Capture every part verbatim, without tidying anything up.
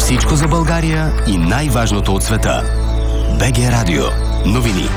Всичко за България и най-важното от света. БГ Радио. Новини.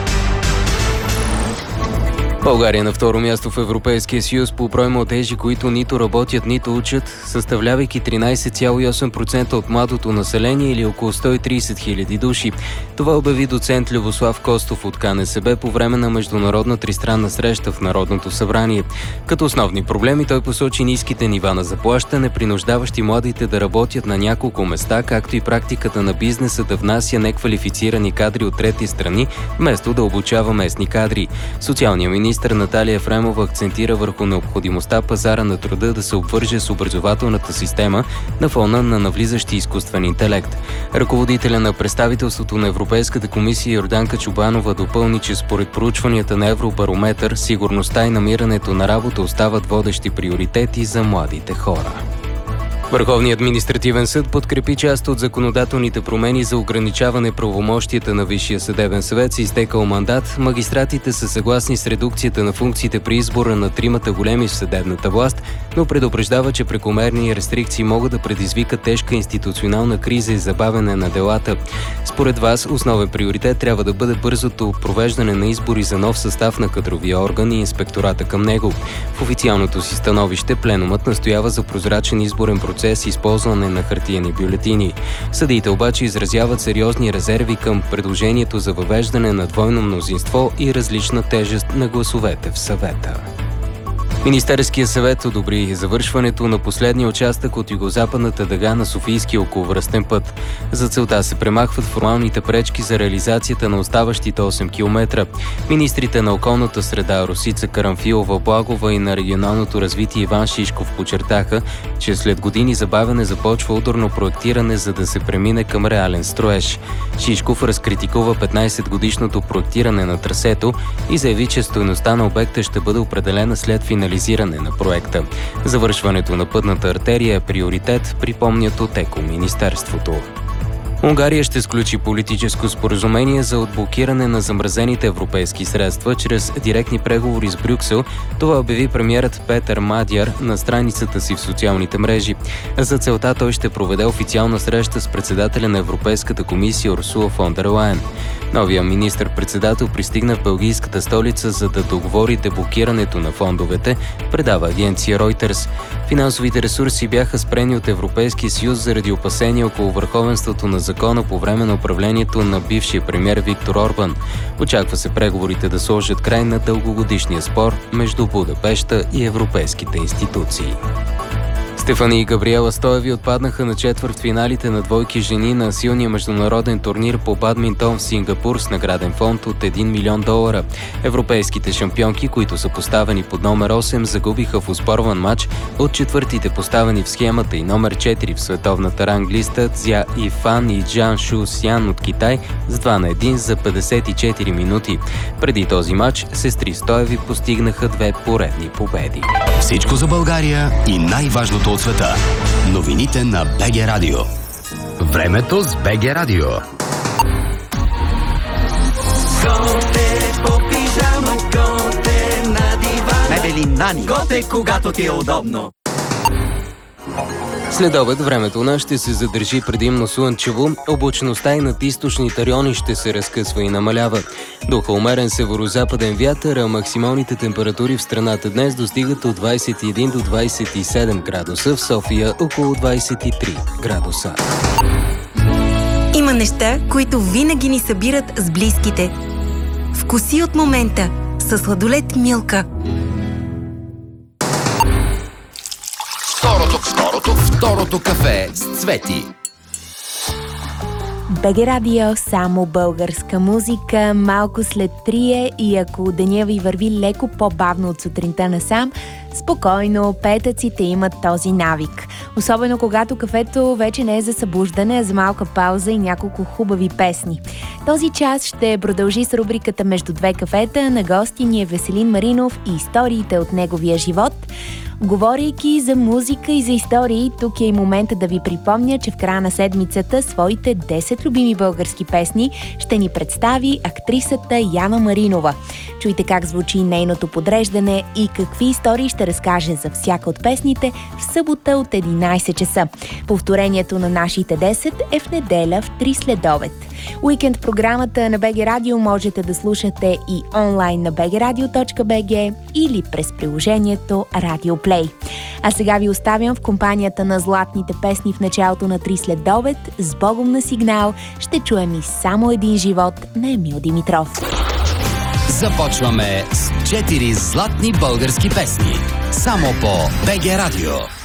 България на второ място в Европейския съюз по брой младежи, които нито работят, нито учат, съставлявайки тринайсет цяло и осем процента от младото население или около сто и трийсет хиляди души. Това обяви доцент Любослав Костов от КНСБ по време на международна тристранна среща в Народното събрание. Като основни проблеми той посочи ниските нива на заплащане, принуждаващи младите да работят на няколко места, както и практиката на бизнеса да внася неквалифицирани кадри от трети страни, вместо да обучава местни кадри. Социалният министр Министър Наталия Ефремова акцентира върху необходимостта пазара на труда да се обвърже с образователната система на фона на навлизащи изкуствен интелект. Ръководителя на представителството на Европейската комисия Йорданка Чубанова допълни, че според проучванията на Евробарометър, сигурността и намирането на работа остават водещи приоритети за младите хора. Върховният административен съд подкрепи част от законодателните промени за ограничаване правомощията на Висшия съдебен съвет с изтекал мандат. Магистратите са съгласни с редукцията на функциите при избора на тримата големи в съдебната власт, но предупреждава, че прекомерни рестрикции могат да предизвикат тежка институционална криза и забавяне на делата. Според вас, основен приоритет трябва да бъде бързото провеждане на избори за нов състав на кадровия орган и инспектората към него. В официалното си становище пленумът настоява за прозрачен изборен процес с използване на хартиени бюлетини. Съдиите обаче изразяват сериозни резерви към предложението за въвеждане на двойно мнозинство и различна тежест на гласовете в съвета. Министерският съвет одобри завършването на последния участък от югозападната дъга на Софийския околовръстен път. За целта се премахват формалните пречки за реализацията на оставащите осем километра. Министрите на околната среда Росица Карамфилова-Благова и на регионалното развитие Иван Шишков подчертаха, че след години забавяне започва ударно проектиране, за да се премине към реален строеж. Шишков разкритикува петнайсетгодишното проектиране на трасето и заяви, че стойността на обекта ще бъде определена след финализиране на проекта. Завършването на пътната артерия е приоритет, припомнят от Еко-министерството. Унгария ще сключи политическо споразумение за отблокиране на замразените европейски средства чрез директни преговори с Брюксел. Това обяви премиерът Петър Мадяр на страницата си в социалните мрежи. За целта той ще проведе официална среща с председателя на Европейската комисия Урсула фон дер Лайен. Новия министър-председател пристигна в белгийската столица, за да договори деблокирането на фондовете, предава агенция Reuters. Финансовите ресурси бяха спрени от Европейския съюз заради опасения около върховенството на закона по време на управлението на бившия премиер Виктор Орбан. Очаква се преговорите да сложат край на дългогодишния спор между Будапеща и европейските институции. Стефани и Габриела Стоеви отпаднаха на четвъртфиналите на двойки жени на силния международен турнир по бадминтон в Сингапур с награден фонд от един милион долара. Европейските шампионки, които са поставени под номер осем, загубиха в оспорван матч от четвъртите поставени в схемата и номер четири в световната ранглиста Цзя Ифан и Джан Шу Сян от Китай с два на един за петдесет и четири минути. Преди този матч сестри Стоеви постигнаха две поредни победи. Всичко за България и най-важното от света. Новините на БГ Радио. Времето с БГ Радио. Готе по пижама, готе на дивана. Мебели Нани. Готе, когато ти е удобно. След обед времето у нас ще се задържи предимно слънчево, облачността и над източните райони ще се разкъсва и намалява. Духа умерен северо-западен вятър, а максималните температури в страната днес достигат от двайсет и един до двайсет и седем градуса, в София около двайсет и три градуса. Има неща, които винаги ни събират с близките. Вкуси от момента със сладолед Милка. Второто, второто, второто кафе с Цвети. БГ Радио, само българска музика, малко след трие и ако деня ви върви леко по-бавно от сутринта насам, спокойно, петъците имат този навик. Особено когато кафето вече не е за събуждане, а за малка пауза и няколко хубави песни. Този час ще продължи с рубриката Между две кафета. На гости ни е Веселин Маринов и историите от неговия живот. Говорейки за музика и за истории, тук е и момента да ви припомня, че в края на седмицата своите десет любими български песни ще ни представи актрисата Яна Маринова. Чуйте как звучи нейното подреждане и какви истории ще разкаже за всяка от песните в събота от единайсет часа. Повторението на нашите десет е в неделя в три следобед. Уикенд програмата на БГ Радио можете да слушате и онлайн на би джи радио точка би джи или през приложението Радио Плей. А сега ви оставям в компанията на златните песни в началото на три следобед. С Богом на сигнал ще чуем и Само един живот на Емил Димитров. Започваме с четири златни български песни. Само по БГ Радио.